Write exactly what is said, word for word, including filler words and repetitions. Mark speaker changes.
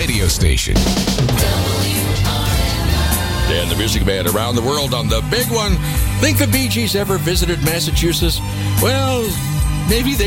Speaker 1: radio station.
Speaker 2: And the Music Man around the world on the big one. Think the Bee Gees ever visited Massachusetts? Well, maybe they